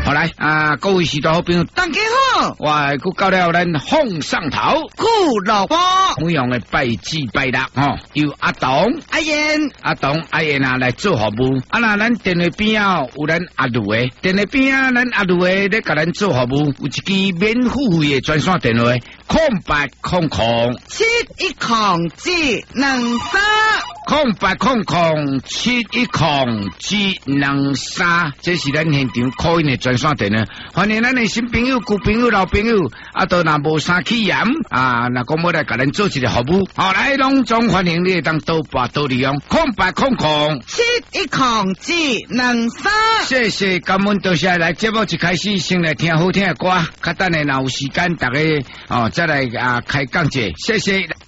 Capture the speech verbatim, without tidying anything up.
好来啊，各位许多好朋友， 大家好， 我佫到了咱放上头酷老婆， 每样的拜祭拜六哦，由阿董、 阿燕、 阿董、阿燕啊来做服务。啊那咱电话边啊有咱阿卢的，电话边啊咱阿卢的咧甲咱做服务，有一支免付费的专线电话，空八空空七一空七两三， 空八空空七一空七两三，这是咱现场call in的专线电话。欢迎咱的新朋友、旧朋友、老朋友，啊，都若无啥起嫌啊，若讲要来甲咱做一个服务，好来拢总欢迎你当多拨多利用，空八空空七一空七两三。 谢谢，感恩多谢。来节目一开始先来听好听的歌，较等下若有时间，大家哦再来啊开讲者，谢谢。